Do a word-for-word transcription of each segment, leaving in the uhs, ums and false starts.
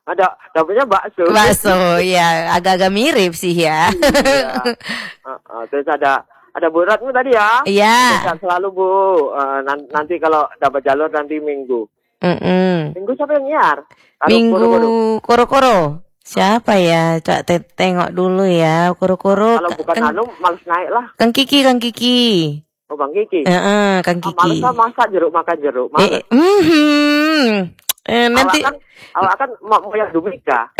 Ada dapatnya bakso. Bakso, ya agak-agak mirip sih ya. Iya. Uh, uh, terus ada ada Bu Ratmu tadi ya. Iya. Sehat selalu Bu. Uh, nanti kalau dapat jalur nanti Minggu. Mm-mm. Minggu siapa yang nyiar? Karo Minggu koro-koro. koro-koro. Siapa ya? Coba te- tengok dulu ya. Koro-koro. Kalau bukan Kang, Hanum males naik lah. Kang Kiki, Kang Kiki. Oh Bang Kiki. Heeh, Kang Ah, Kiki. males lah masak jeruk makan jeruk. Eh, Males. mhm. Eh, nanti Awak kan awak kan mau mau yang Dumika.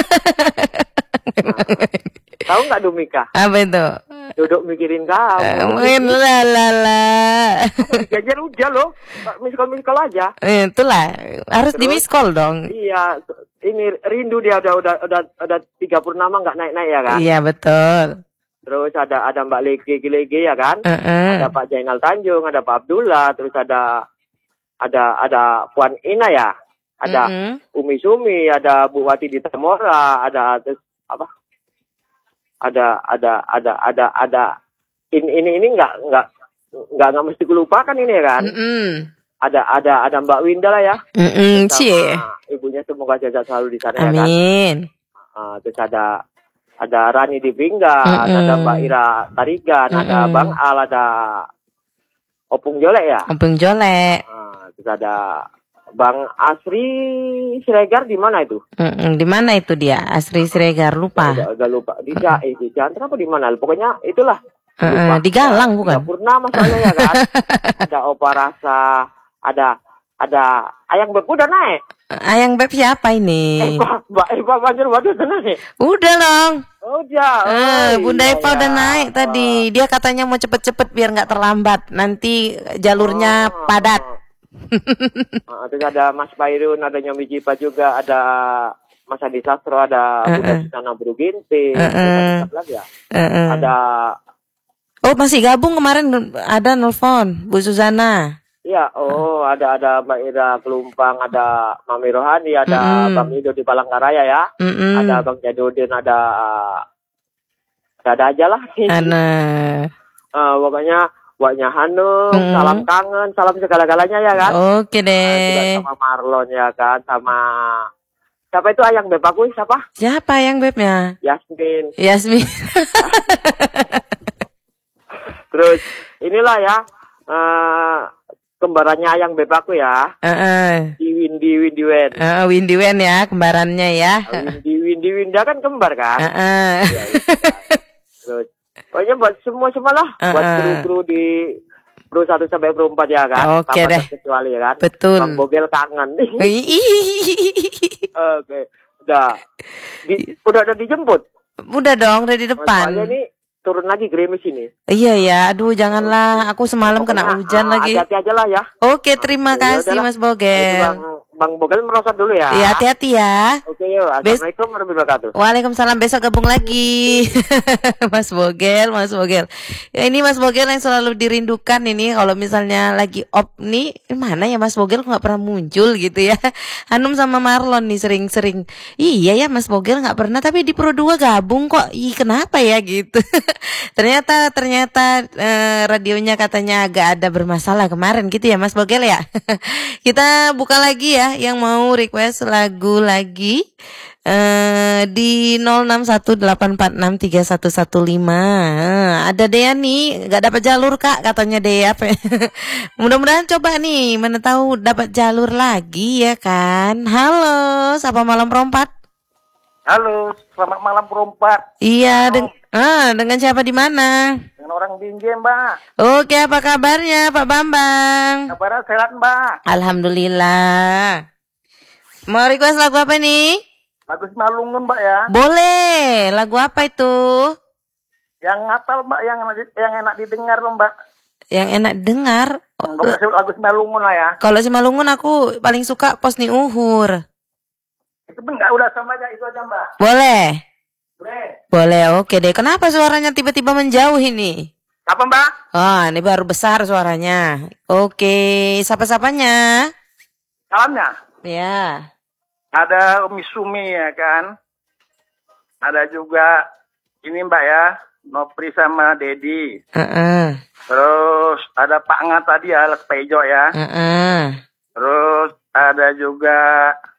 Nah, tahu nggak Dumika? apa itu? Duduk mikirin kamu. Main lah lah lah. Jajar udah loh. Miskol miskol aja. Eh, itulah harus di Terus? miss call dong. Iya, ini rindu dia udah udah udah udah tiga purnama nggak naik naik ya kan? Iya betul. Terus ada ada Mbak Lege Lege ya kan? Heeh. Ada Pak Jainal Tanjung, ada Pak Abdullah, terus ada ada ada Puan Ina ya, ada Mm-mm. Umi Sumi, ada Bu Wati di Tamora, ada terus apa? Ada ada ada ada ada ini ini ini nggak nggak nggak nggak mesti kelupakan ini ya kan? Mm-mm. Ada ada ada Mbak Winda lah ya. Mm-mm, cie. Sama ibunya semoga sehat selalu di sana ya kan. Amin. Uh, terus ada ada Rani di Bingga, Mm-mm. ada Mbak Ira Tarigan, ada Mm-mm. Bang Al, ada Opung Jolek ya. Opung Jolek. Uh, terus ada Bang Asri Siregar di mana itu? Mm-mm, di mana itu dia? Asri Siregar lupa. Agak, agak lupa. Di Ja- eh, di Jantra apa di mana? Pokoknya itulah. Heeh, Lupa. di Galang Tiga bukan? Purnama soalnya ya kan. Ada Opa Rasa, ada ada Ayang Beb udah naik. Ayang Beb siapa ini? Eva, Mbak Eva Banjur waduh udah naik. Udah dong. Oh ya. Eh, Oh, Bunda iya, Eva ya. udah naik tadi. Dia katanya mau cepet-cepet biar nggak terlambat. Nanti jalurnya Oh. padat. Uh, terus ada Mas Pairun, ada Nyomi Jipa juga, ada Mas Adi Sastro, ada Bunda Uh-uh. Susana Bruginti, Uh-uh. terus lagi ya. Heeh. Ada Oh masih gabung kemarin ada nelfon Bu Susana. iya, oh ada ada Mbak Ira Kelumpang, ada Mami Rohani, ada Mm-mm. Bang Ido di Palangkaraya ya, Mm-mm. ada Bang Jadudin, ada ada, ada aja lah. Ana. Uh, pokoknya buatnya Hanum, Mm. salam kangen, salam segala-galanya ya kan. Oke Uh, juga deh. sama Marlon ya kan, sama siapa itu Ayang Beb aku siapa? Siapa yang Bebnya? Yasmin. Yasmin. Terus inilah ya uh, kembarannya Ayang Beb aku ya. Heeh. Di Windy Windy Wen. Heeh, Windy Wen ya kembarannya ya. Windy Windy Winda kan kembar kan. Heeh. Ya, itu kan. Terus pokoknya buat semua semua lah. Buat Uh-uh. kru-kru di kru satu sampai kru empat ya kan. Oke Tanpa deh. terkecuali ya kan. Betul. Bang Bogel kangen. Oke. Udah. Di, udah udah dijemput. Udah dong, udah di depan. Soalnya ini turun lagi gerimis ini. Iya ya, aduh janganlah. Aku semalam kena Pokoknya, hujan ah, lagi. hati-hati aja lah ya. Oke, terima Ya kasih udahlah. Mas Itu Bogel. Bang, Bang Bogel merosot dulu ya. Iya, hati-hati ya. Oke yuk. Bes- Assalamualaikum warahmatullahi wabarakatuh. Waalaikumsalam, besok gabung lagi. Mas Bogel, Mas Bogel. Ya, ini Mas Bogel yang selalu dirindukan ini kalau misalnya lagi op nih, mana ya Mas Bogel kok nggak pernah muncul gitu ya. Hanum sama Marlon nih sering-sering. Iya ya Mas Bogel nggak pernah tapi di Pro dua gabung kok. Ih, kenapa ya gitu. ternyata ternyata eh, radionya katanya agak ada bermasalah kemarin gitu ya Mas Bogel ya. Kita buka lagi ya yang mau request lagu lagi eh di nol enam satu delapan empat enam tiga satu satu lima. Ada Dea nih, nggak dapat jalur Kak katanya Dea. Mudah-mudahan coba nih, mana tahu dapat jalur lagi ya kan. Halo, Sapa Malam Perompat. Halo, selamat malam perempat. Iya, deng ah, dengan siapa di mana? Dengan orang Binjai, Mbak. Oke, apa kabarnya Pak Bambang? Kabarnya sehat, Mbak. Alhamdulillah. Mau request lagu apa nih? Lagu Simalungun, Mbak ya. Boleh, lagu apa itu? Yang ngapal, Mbak, yang yang enak didengar loh, Mbak. Yang enak dengar. Oh, Lagu, lagu Simalungun lah ya. kalau si Malungun aku paling suka Posni Uhur. Itu pun enggak udah sama aja itu aja, Mbak. Boleh? Boleh. Boleh, oke deh. Kenapa suaranya tiba-tiba menjauh ini? Apa, Mbak? Ah, ini baru besar suaranya. Oke, siapa-sapanya? Salamnya. Ya. Ada Umi Sumi ya kan. Ada juga ini, Mbak ya. Nopri sama Dedi. Heeh. Terus ada Pak Nga tadi ya, Les Pejo ya. Heeh. Terus ada juga